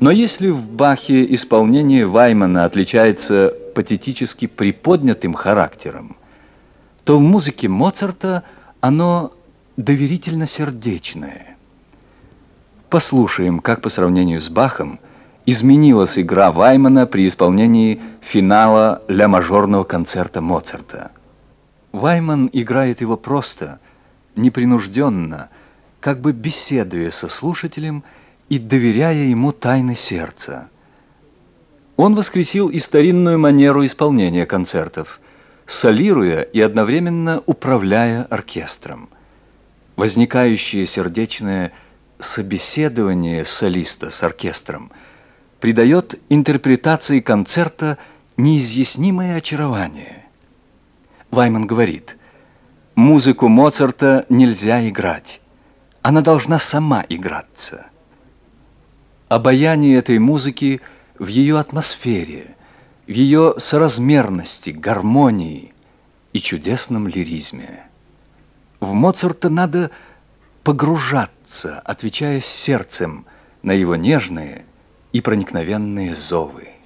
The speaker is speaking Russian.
Но если в Бахе исполнение Ваймана отличается патетически приподнятым характером, то в музыке Моцарта оно доверительно-сердечное. Послушаем, как по сравнению с Бахом изменилась игра Ваймана при исполнении финала ля-мажорного концерта Моцарта. Вайман играет его просто, непринужденно, как бы беседуя со слушателем и доверяя ему тайны сердца. Он воскресил и старинную манеру исполнения концертов, солируя и одновременно управляя оркестром. Возникающее сердечное собеседование солиста с оркестром придает интерпретации концерта неизъяснимое очарование. Вайман говорит: музыку Моцарта нельзя играть, она должна сама играться. Обаяние этой музыки в ее атмосфере, в ее соразмерности, гармонии и чудесном лиризме. В Моцарта надо погружаться, отвечая сердцем на его нежные и проникновенные зовы.